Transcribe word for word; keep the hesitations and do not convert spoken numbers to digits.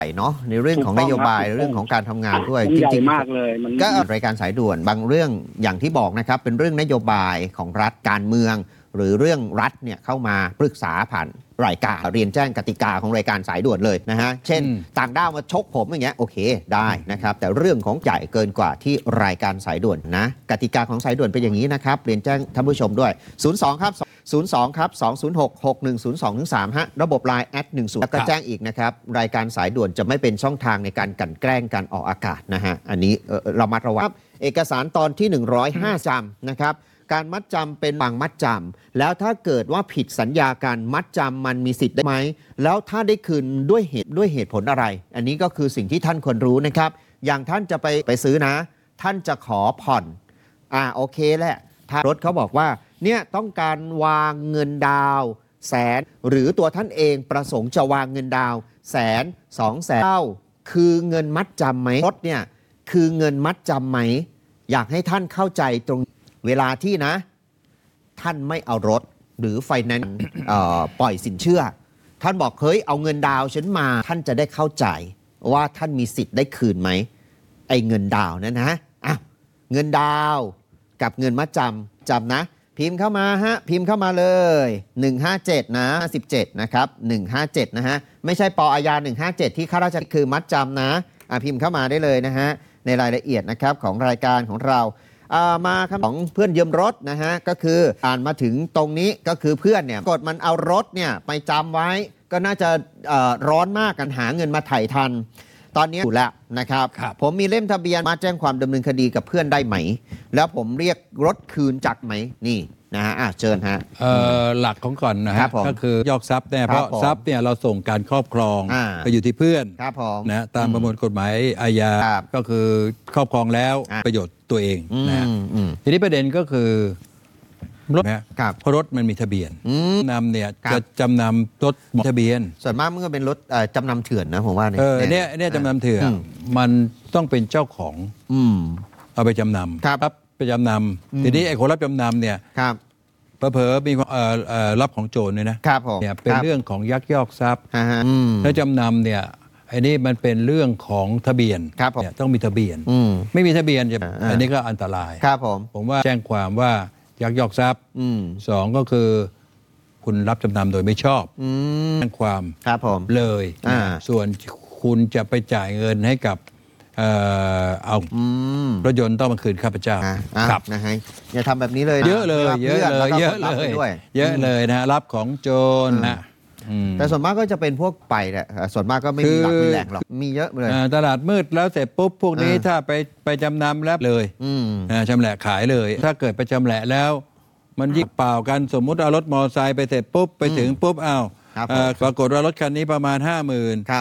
เนาะในเรื่องของนโยบายเรื่องของการทำงานด้วยจริงๆมากเลยมันก็รายการสายด่วนบางเรื่องอย่างที่บอกนะครับเป็นเรื่องนโยบายของรัฐการเมืองหรือเรื่องรัฐเนี่ยเข้ามาปรึกษาผ่านรายการเรียนแจ้งกติกาของรายการสายด่วนเลยนะฮะเช่นต่างด้าวมาชกผมอย่างเงี้ยโอเคได้นะครับแต่เรื่องของใหญ่เกินกว่าที่รายการสายด่วนนะกติกาของสายด่วนเป็นอย่างนี้นะครับเรียนแจ้งท่านผู้ชมด้วยศูนย์ สองครับศูนย์ สองครับสอง ศูนย์ หก หก หนึ่ง ศูนย์ สอง สามฮะระบบ ไลน์ แอท หนึ่ง ศูนย์แล้วก็แจ้งอีกนะครับรายการสายด่วนจะไม่เป็นช่องทางในการกลั่นแกล้งการออกอากาศนะฮะอันนี้เรามาระวังเอกสารตอนที่หนึ่งร้อยห้าจำนะครับการมัดจำเป็นบางมัดจำแล้วถ้าเกิดว่าผิดสัญญาการมัดจำมันมีสิทธิ์ได้ไหมแล้วถ้าได้คืนด้วยเหตุด้วยเหตุผลอะไรอันนี้ก็คือสิ่งที่ท่านควรรู้นะครับอย่างท่านจะไปไปซื้อนะท่านจะขอผ่อนอ่าโอเคแหละถ้ารถเขาบอกว่าเนี่ยต้องการวางเงินดาวแสนหรือตัวท่านเองประสงค์จะวางเงินดาวแสนสองแสนคือเงินมัดจำไหมรถเนี่ยคือเงินมัดจำไหมอยากให้ท่านเข้าใจตรงเวลาที่นะท่านไม่เอารถหรือไฟแนนซ์ปล่อยสินเชื่อท่านบอกเฮ้ยเอาเงินดาวฉันมาท่านจะได้เข้าใจว่าท่านมีสิทธิ์ได้คืนไหมไอ้เงินดาวนั่นนะอ่ะเงินดาวกับเงินมัดจำจำนะพิมพ์เข้ามาฮะพิมพ์เข้ามาเลยหนึ่งห้าเจ็ดนะห้าสิบเจ็ดนะครับหนึ่งห้าเจ็ดนะฮะไม่ใช่ปออาญาหนึ่งห้าเจ็ดที่ข้าราชการคือมัดจำนะอ่ะพิมพ์เข้ามาได้เลยนะฮะในรายละเอียดนะครับของรายการของเรามาครับของเพื่อนยืมรถนะฮะก็คืออ่านมาถึงตรงนี้ก็คือเพื่อนเนี่ยกดมันเอารถเนี่ยไปจำไว้ก็น่าจะร้อนมากกันหาเงินมาไถ่ทันตอนนี้อยู่แล้วนะครับผมมีเล่มทะเบียนมาแจ้งความดำเนินคดีกับเพื่อนได้ไหมแล้วผมเรียกรถคืนจักไหมนี่นะฮะเชิญฮะหลักของก่อนนะฮะก็คือยอกทรัพย์เนี่ยเพราะทรัพย์เนี่ยเราส่งการครอบครองไปอยู่ที่เพื่อนนะตามประมวลกฎหมายอาญาก็คือครอบครองแล้วประโยชน์ตัวเองนะทีนี้ประเด็นก็คือรถเพราะรถมันมีทะเบียนนำเนี่ยจะจำนำรถทะเบียนส่วนมากมันก็เป็นรถจำนำเถื่อนนะผมว่าเนี่ยเนี่ยจำนำเถื่อนมันต้องเป็นเจ้าของเอาไปจำนำครับไปจำนำทีนี้ไอ้คนรับจำนำเนี่ยเผลอๆมีรับของโจรเนี่ยนะเนี่ยเป็นเรื่องของยักยอกทรัพย์แล้วจำนำเนี่ยอันนี้มันเป็นเรื่องของทะเบียนเนี่ยต้องมีทะเบียนไม่มีทะเบียนจะอันนี้ก็อันตรายครับผมผมว่าแจ้งความว่ายักยอกทรัพย์สองก็คือคุณรับจำนำโดยไม่ชอบแจ้งความเลยส่วนคุณจะไปจ่ายเงินให้กับเอารถยนต์ต้องมาคืนข้าพเจ้าครับนะฮะอย่าทำแบบนี้เลยเยอะเลยเยอะเลยเยอะเลยเยอะเลยนะรับของโจรนะแต่ส่วนมากก็จะเป็นพวกไปแหละส่วนมากก็ไม่มีหลักมีแหล่งหรอกมีเยอะเลยตลาดมืดแล้วเสร็จปุ๊บพวกนี้ถ้าไปไปจำนำแล้วเลยชำแหละขายเลยถ้าเกิดไปจำแหละแล้วมันยิ่งเปล่ากันสมมุติเอารถมอเตอร์ไซค์ไปเสร็จปุ๊บไปถึงปุ๊บอ้าวปรากฏว่ารถคันนี้ประมาณห้าหมื่น